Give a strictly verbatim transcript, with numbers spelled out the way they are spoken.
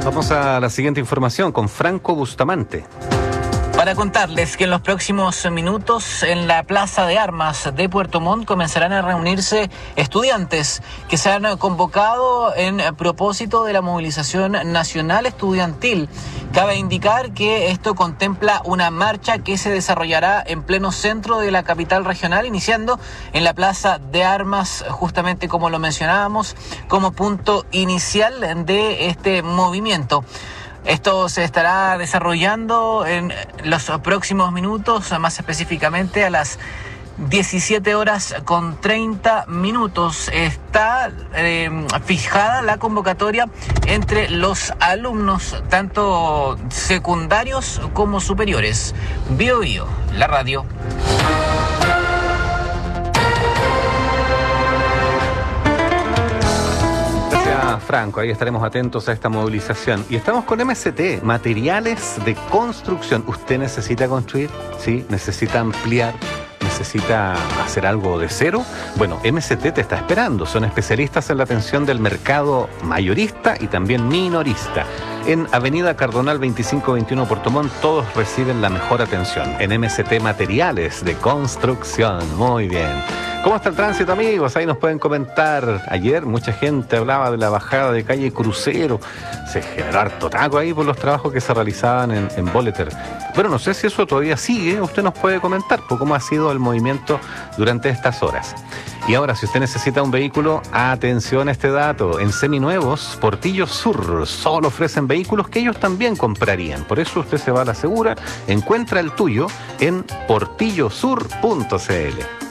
Pasamos a la siguiente información con Franco Bustamante. Para contarles que en los próximos minutos en la Plaza de Armas de Puerto Montt comenzarán a reunirse estudiantes que se han convocado en propósito de la movilización nacional estudiantil. Cabe indicar que esto contempla una marcha que se desarrollará en pleno centro de la capital regional, iniciando en la Plaza de Armas, justamente como lo mencionábamos, como punto inicial de este movimiento. Esto se estará desarrollando en los próximos minutos, más específicamente a las diecisiete horas con treinta minutos. Está eh, fijada la convocatoria entre los alumnos, tanto secundarios como superiores. Bio Bio, la radio. Franco, ahí estaremos atentos a esta movilización. Y estamos con M S T, materiales de construcción. ¿Usted necesita construir? ¿Sí? ¿Necesita ampliar? ¿Necesita hacer algo de cero? Bueno, M S T te está esperando. Son especialistas en la atención del mercado mayorista y también minorista. En Avenida Cardonal veinticinco veintiuno Puerto Montt todos reciben la mejor atención. En M S T Materiales de Construcción. Muy bien. ¿Cómo está el tránsito, amigos? Ahí nos pueden comentar. Ayer mucha gente hablaba de la bajada de calle Crucero. Se generó harto taco ahí por los trabajos que se realizaban en, en Boleter. Bueno, no sé si eso todavía sigue. Usted nos puede comentar por cómo ha sido el movimiento durante estas horas. Y ahora, si usted necesita un vehículo, atención a este dato. En Seminuevos, Portillo Sur solo ofrecen vehículos que ellos también comprarían. Por eso usted se va a la segura. Encuentra el tuyo en portillo sur punto c l.